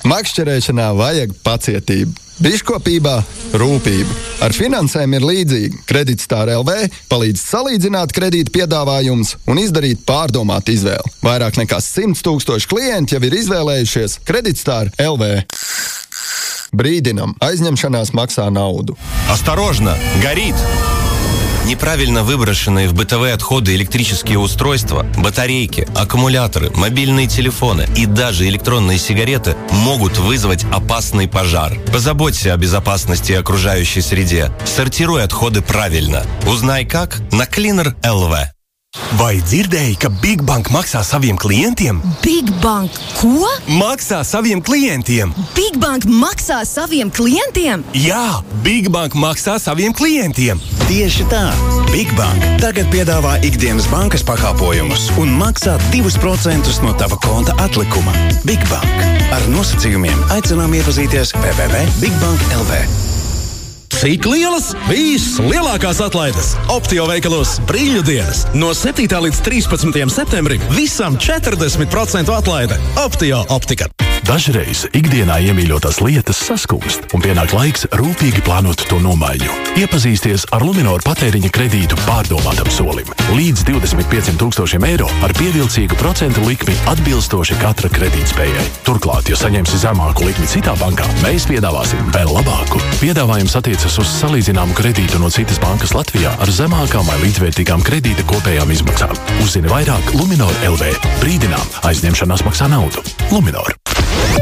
Makšķerēšanā vajag pacietību. Biškopībā rūpību. Ar finansēm ir līdzīgi. Kreditstar LV palīdz salīdzināt kredīta piedāvājumus un izdarīt pārdomātu izvēli. Vairāk nekā 100 000 klienti jau ir izvēlējušies Kreditstar LV. Brīdinam, aizņemšanās maksā nauду. Осторожно, горит! Неправильно выброшенные в бытовые отходы электрические устройства, батарейки, аккумуляторы, мобильные телефоны и даже электронные сигареты могут вызвать опасный пожар. Позаботься о безопасности окружающей среде. Сортируй отходы правильно. Узнай как на Cleaner LV. Vai dzirdēji, ka Big Bank maksā saviem klientiem? Big Bank ko? Maksā saviem klientiem! Big Bank maksā saviem klientiem? Jā, Big Bank maksā saviem klientiem! Tieši tā! Big Bank tagad piedāvā ikdienas bankas pakāpojumus un maksā 2% no tava konta atlikuma. Big Bank. Ar nosacījumiem aicinām iepazīties www.bigbank.lv. Cik lielas? Vislielākās atlaides Optio veikalos Brīļu dienas. No 7. līdz 13. septembrim visam 40% atlaide. Optio optika. Dažreiz ikdienā iemīļotās lietas saskūst un pienāk laiks rūpīgi plānot to nomaiņu. Iepazīsties ar Luminor patēriņa kredītu pārdomātam solim. Līdz 25 000 eiro ar pievilcīgu procentu likmi atbilstoši katra kredītspējai. Turklāt, ja saņemsi zemāku likmi citā bankā, mēs piedāvāsim vēl labāku. Piedāvājums attiecas uz salīdzināmu kredītu no citas bankas Latvijā ar zemākām vai līdzvērtīgām kredīta kopējām izmaksām. Uzzini vairāk Luminor LV. Brīdinām, aizņemšanās maksā naudu. Luminor.